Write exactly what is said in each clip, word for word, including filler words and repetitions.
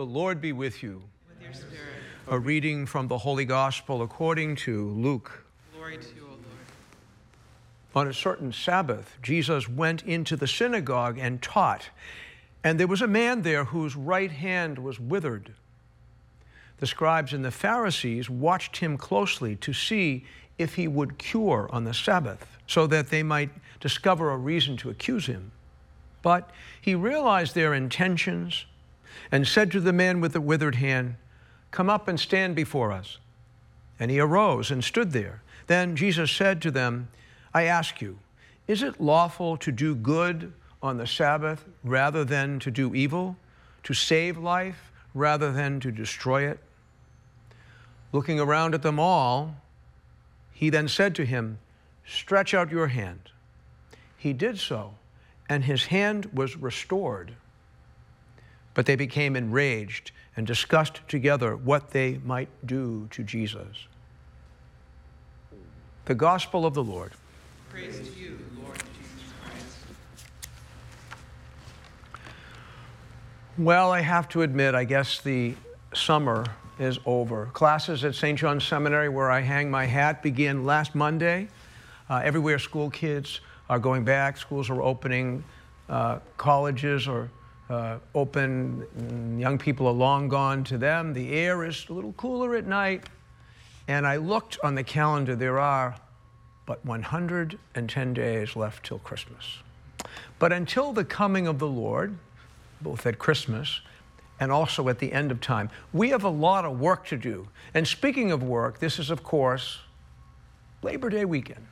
The Lord be with you. With your spirit. A reading from the Holy Gospel according to Luke. Glory to you, O Lord. On a certain Sabbath, Jesus went into the synagogue and taught, and there was a man there whose right hand was withered. The scribes and the Pharisees watched him closely to see if he would cure on the Sabbath, so that they might discover a reason to accuse him. But he realized their intentions and said to the man with the withered hand, "Come up and stand before us." And he arose and stood there. Then Jesus said to them, "I ask you, is it lawful to do good on the Sabbath rather than to do evil, to save life rather than to destroy it?" Looking around at them all, he then said to him, "Stretch out your hand." He did so, and his hand was restored. But they became enraged and discussed together what they might do to Jesus. The Gospel of the Lord. Praise to you, Lord Jesus Christ. Well, I have to admit, I guess the summer is over. Classes at Saint John's Seminary, where I hang my hat, began last Monday. Uh, everywhere school kids are going back, schools are opening, uh, colleges are uh, open, young people are long gone to them. The air is a little cooler at night, and I looked on the calendar. There are but one hundred ten days left till Christmas. But until the coming of the Lord, both at Christmas and also at the end of time, we have a lot of work to do. And speaking of work, this is, of course, Labor Day weekend.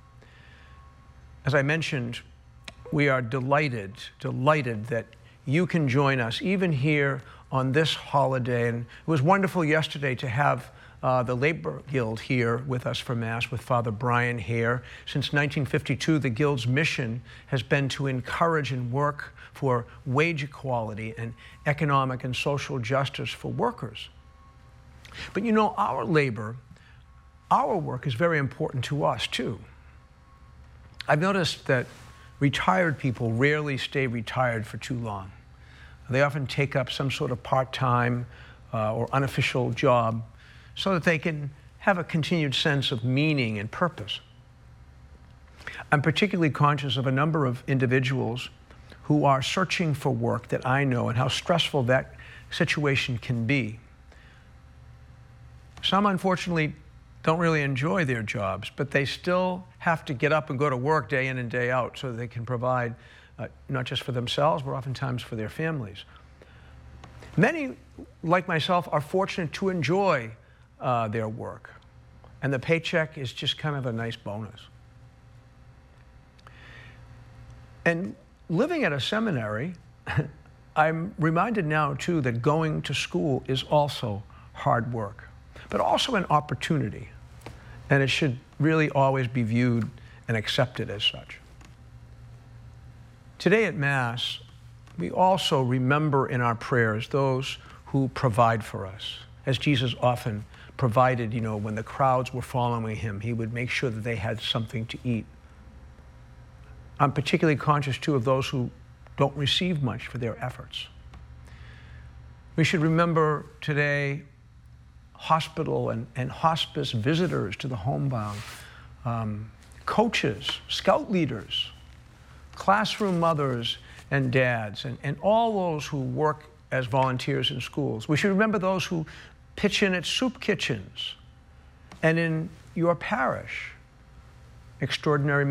As I mentioned, we are delighted, delighted that you can join us, even here on this holiday. And it was wonderful yesterday to have uh, the Labor Guild here with us for Mass with Father Brian Hare. Since nineteen fifty-two, the Guild's mission has been to encourage and work for wage equality and economic and social justice for workers. But you know, our labor, our work is very important to us too. I've noticed that retired people rarely stay retired for too long. They often take up some sort of part-time uh, or unofficial job so that they can have a continued sense of meaning and purpose. I'm particularly conscious of a number of individuals who are searching for work that I know and how stressful that situation can be. Some, unfortunately, don't really enjoy their jobs, but they still have to get up and go to work day in and day out so that they can provide uh, not just for themselves, but oftentimes for their families. Many, like myself, are fortunate to enjoy uh, their work, and the paycheck is just kind of a nice bonus. And living at a seminary, I'm reminded now, too, that going to school is also hard work, but also an opportunity. And it should really always be viewed and accepted as such. Today at Mass, we also remember in our prayers those who provide for us. As Jesus often provided, you know, when the crowds were following him, he would make sure that they had something to eat. I'm particularly conscious, too, of those who don't receive much for their efforts. We should remember today hospital and, and hospice visitors to the homebound, um, coaches, scout leaders, classroom mothers and dads, and, and all those who work as volunteers in schools. We should remember those who pitch in at soup kitchens and in your parish. Extraordinary